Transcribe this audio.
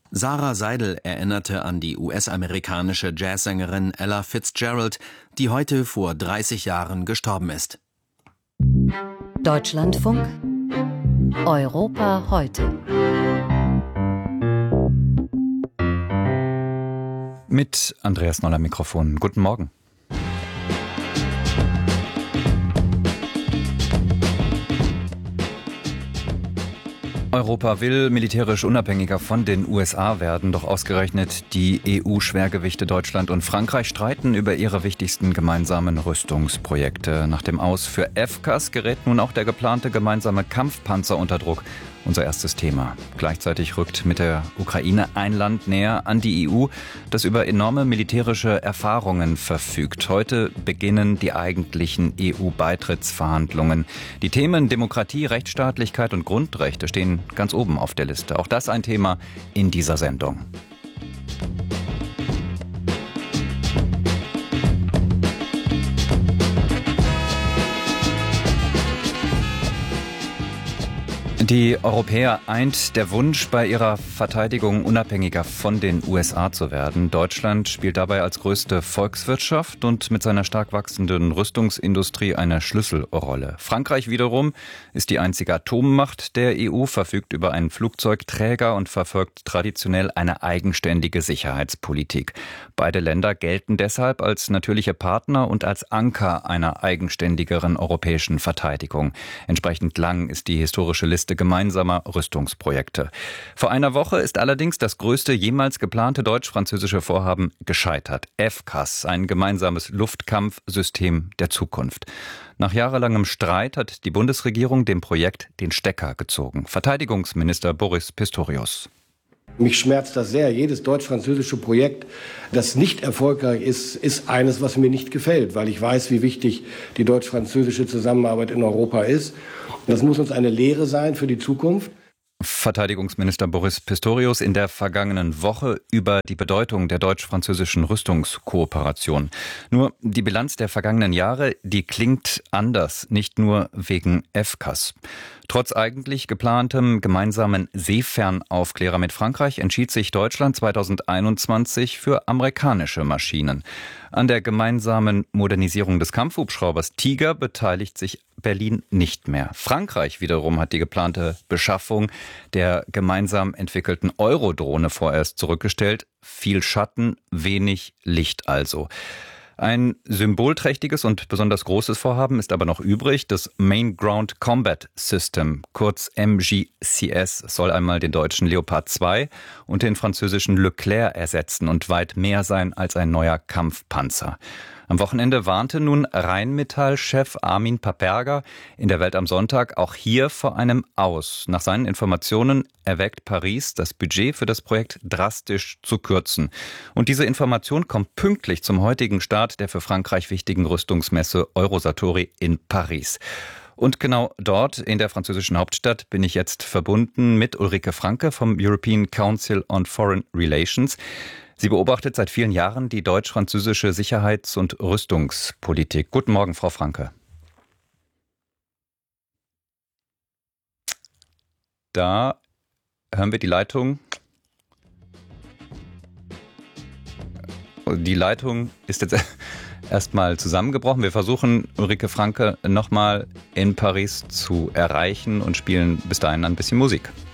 Sarah Seidel erinnerte an die US-amerikanische Jazzsängerin Ella Fitzgerald, die heute vor 30 Jahren gestorben ist. Deutschlandfunk Europa heute. Mit Andreas Noll am Mikrofon. Guten Morgen. Europa will militärisch unabhängiger von den USA werden, doch ausgerechnet die EU-Schwergewichte Deutschland und Frankreich streiten über ihre wichtigsten gemeinsamen Rüstungsprojekte. Nach dem Aus für FCAS gerät nun auch der geplante gemeinsame Kampfpanzer unter Druck. Unser erstes Thema. Gleichzeitig rückt mit der Ukraine ein Land näher an die EU, das über enorme militärische Erfahrungen verfügt. Heute beginnen die eigentlichen EU-Beitrittsverhandlungen. Die Themen Demokratie, Rechtsstaatlichkeit und Grundrechte stehen ganz oben auf der Liste. Auch das ein Thema in dieser Sendung. Die Europäer eint der Wunsch, bei ihrer Verteidigung unabhängiger von den USA zu werden. Deutschland spielt dabei als größte Volkswirtschaft und mit seiner stark wachsenden Rüstungsindustrie eine Schlüsselrolle. Frankreich wiederum ist die einzige Atommacht der EU, verfügt über einen Flugzeugträger und verfolgt traditionell eine eigenständige Sicherheitspolitik. Beide Länder gelten deshalb als natürliche Partner und als Anker einer eigenständigeren europäischen Verteidigung. Entsprechend lang ist die historische Liste gemeinsamer Rüstungsprojekte. Vor einer Woche ist allerdings das größte jemals geplante deutsch-französische Vorhaben gescheitert. FCAS, ein gemeinsames Luftkampfsystem der Zukunft. Nach jahrelangem Streit hat die Bundesregierung dem Projekt den Stecker gezogen. Verteidigungsminister Boris Pistorius. Mich schmerzt das sehr. Jedes deutsch-französische Projekt, das nicht erfolgreich ist, ist eines, was mir nicht gefällt, weil ich weiß, wie wichtig die deutsch-französische Zusammenarbeit in Europa ist. Das muss uns eine Lehre sein für die Zukunft. Verteidigungsminister Boris Pistorius in der vergangenen Woche über die Bedeutung der deutsch-französischen Rüstungskooperation. Nur die Bilanz der vergangenen Jahre, die klingt anders, nicht nur wegen FCAS. Trotz eigentlich geplantem gemeinsamen Seefernaufklärer mit Frankreich entschied sich Deutschland 2021 für amerikanische Maschinen. An der gemeinsamen Modernisierung des Kampfhubschraubers Tiger beteiligt sich Berlin nicht mehr. Frankreich wiederum hat die geplante Beschaffung der gemeinsam entwickelten Eurodrohne vorerst zurückgestellt. Viel Schatten, wenig Licht also. Ein symbolträchtiges und besonders großes Vorhaben ist aber noch übrig. Das Main Ground Combat System, kurz MGCS, soll einmal den deutschen Leopard 2 und den französischen Leclerc ersetzen und weit mehr sein als ein neuer Kampfpanzer. Am Wochenende warnte nun Rheinmetall-Chef Armin Paperger in der Welt am Sonntag auch hier vor einem Aus. Nach seinen Informationen erwägt Paris, das Budget für das Projekt drastisch zu kürzen. Und diese Information kommt pünktlich zum heutigen Start der für Frankreich wichtigen Rüstungsmesse Eurosatory in Paris. Und genau dort, in der französischen Hauptstadt, bin ich jetzt verbunden mit Ulrike Franke vom European Council on Foreign Relations. Sie beobachtet seit vielen Jahren die deutsch-französische Sicherheits- und Rüstungspolitik. Guten Morgen, Frau Franke. Da hören wir die Leitung. Die Leitung ist jetzt erstmal zusammengebrochen. Wir versuchen, Ulrike Franke nochmal in Paris zu erreichen und spielen bis dahin ein bisschen Musik.